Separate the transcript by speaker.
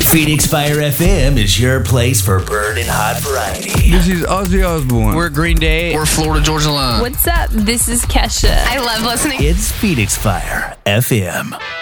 Speaker 1: Phoenix Fire FM is your place for burning hot variety.
Speaker 2: This is Ozzy Osbourne.
Speaker 3: We're Green Day.
Speaker 4: We're Florida Georgia Line.
Speaker 5: What's up? This is Kesha.
Speaker 6: I love listening.
Speaker 1: It's Phoenix Fire FM.